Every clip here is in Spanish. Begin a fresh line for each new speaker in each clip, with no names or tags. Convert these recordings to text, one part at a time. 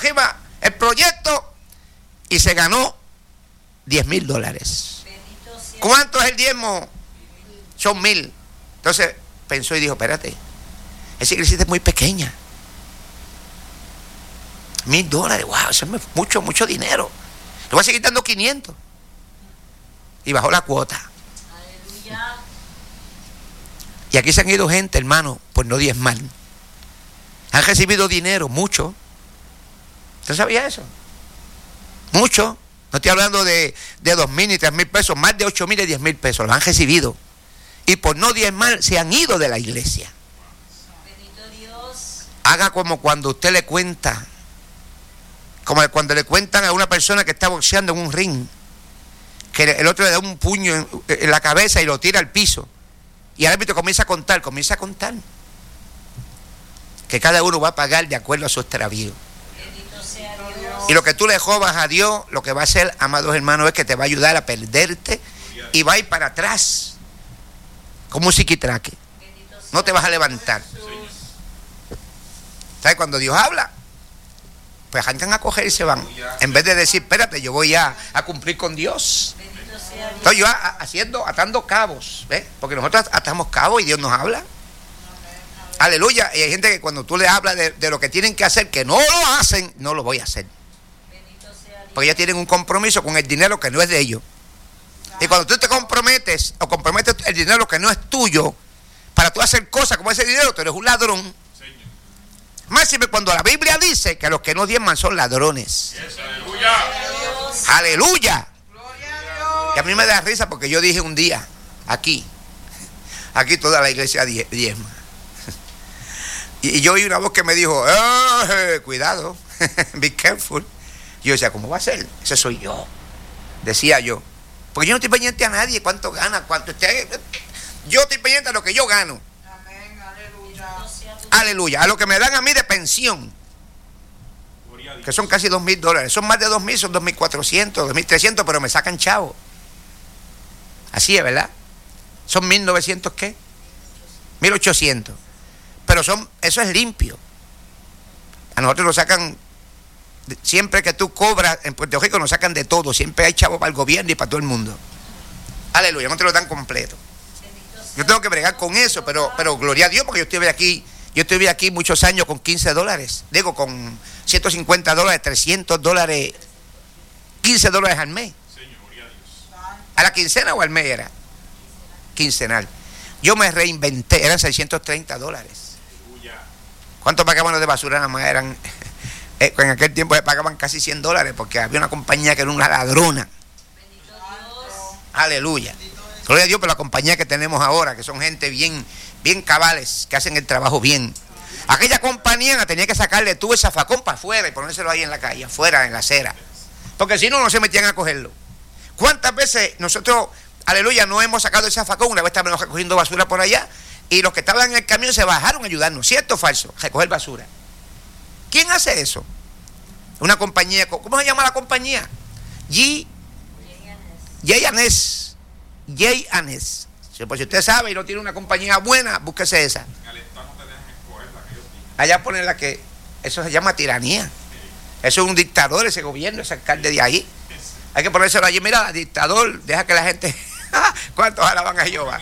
arriba el proyecto y se ganó $10,000. ¿Cuánto es el diezmo? Son 1,000. Entonces pensó y dijo, espérate, esa iglesia es muy pequeña. $1,000, wow, eso es mucho dinero. Le voy a seguir dando 500. Y bajó la cuota. Aleluya. Y aquí se han ido gente, hermano, por no diezmar. Han recibido dinero, mucho. ¿Usted sabía eso? Mucho. No estoy hablando de 2,000 ni 3,000 pesos, más de 8,000 y 10,000 pesos. Los han recibido. Y por no diezmar se han ido de la iglesia. Bendito Dios. Haga como cuando usted le cuenta, como cuando le cuentan a una persona que está boxeando en un ring, que el otro le da un puño en la cabeza y lo tira al piso. Y el árbitro comienza a contar. Que cada uno va a pagar de acuerdo a su extravío. Y lo que tú le robas a Dios, lo que va a hacer, amados hermanos, es que te va a ayudar a perderte y va a ir para atrás como un psiquitraque. No te vas a levantar. ¿Sabes? Cuando Dios habla, pues arrancan a coger y se van. En vez de decir, espérate, yo voy a cumplir con Dios. Estoy yo atando cabos, ¿ves? Porque nosotros atamos cabos y Dios nos habla. Aleluya. Y hay gente que cuando tú le hablas de lo que tienen que hacer, que no lo hacen, no lo voy a hacer. Porque ya tienen un compromiso con el dinero que no es de ellos. Y cuando tú te comprometes, o comprometes el dinero que no es tuyo, para tú hacer cosas como ese dinero, tú eres un ladrón. Máxime cuando la Biblia dice que los que no diezman son ladrones. Aleluya. Aleluya. Y a mí me da risa porque yo dije un día, aquí toda la iglesia diezma. Y yo oí una voz que me dijo, cuidado, be careful. Y yo decía, ¿cómo va a ser? Ese soy yo. Decía yo. Porque yo no estoy pendiente a nadie, cuánto gana, cuánto esté. Yo estoy pendiente a lo que yo gano. Amén, aleluya. Aleluya. A lo que me dan a mí de pensión. Que son casi $2,000. Son más de 2,000, son 2,400, 2,300, pero me sacan chavo. Así es, ¿verdad? Son 1,900, ¿qué? 1,800. Pero eso es limpio. A nosotros nos sacan, siempre que tú cobras, en Puerto Rico nos sacan de todo. Siempre hay chavo para el gobierno y para todo el mundo. Aleluya, no te lo dan completo. Yo tengo que bregar con eso, pero gloria a Dios, porque yo estuve aquí muchos años con $15. Digo, con $150, $300, $15 al mes. ¿A la quincena o al mes era? Quincenal. Yo me reinventé, eran $630. ¿Cuánto pagaban los de basura? Nada más eran, en aquel tiempo se pagaban casi $100, porque había una compañía que era una ladrona. Aleluya. Gloria a Dios por la compañía que tenemos ahora, que son gente bien cabales, que hacen el trabajo bien. Aquella compañía tenía que sacarle tú el zafacón para afuera y ponérselo ahí en la calle, afuera, en la acera. Porque si no, no se metían a cogerlo. ¿Cuántas veces nosotros, aleluya, no hemos sacado el zafacón? Una vez estábamos recogiendo basura por allá y los que estaban en el camión se bajaron a ayudarnos. ¿Cierto o falso? Recoger basura. ¿Quién hace eso? Una compañía, ¿cómo se llama la compañía? J&S. Pues si usted sabe y no tiene una compañía buena, búsquese esa. Allá ponen la que, eso se llama tiranía. Eso es un dictador, ese gobierno, ese alcalde de ahí. Hay que ponérselo allí, mira, dictador, deja que la gente, ¿cuántos alaban a Jehová?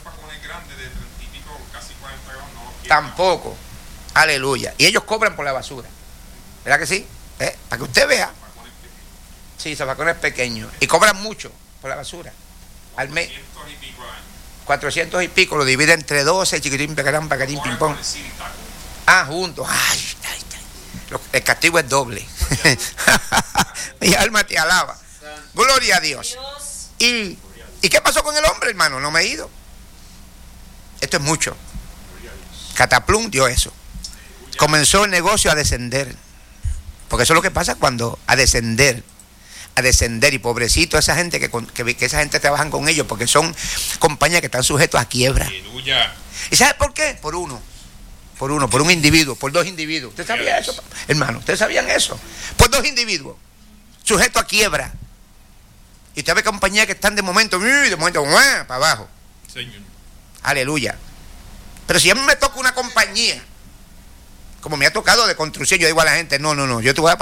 Tampoco, aleluya. Y ellos cobran por la basura, ¿verdad que sí? Para que usted vea. Sí, zafacones pequeños. Y cobran mucho por la basura. Al mes. 400 y pico, lo divide entre 12, chiquitín, pacarín, ping pong. Juntos. Ay. El castigo es doble. Mi alma te alaba. Gloria a Dios. ¿Y qué pasó con el hombre, hermano? No me he ido. Esto es mucho. Cataplum dio eso. Comenzó el negocio a descender. Porque eso es lo que pasa cuando a descender. Y pobrecito esa gente que esa gente trabajan con ellos, porque son compañías que están sujetos a quiebra. Aleluya. ¿Y sabe por qué? Por un individuo, por dos individuos. ¿Usted sabía eso, hermano? ¿Ustedes sabían eso? Por dos individuos sujetos a quiebra. Y usted ve compañías que están de momento para abajo. Señor. Aleluya. Pero si a mí me toca una compañía, como me ha tocado de construcción, yo digo a la gente, no, yo te voy a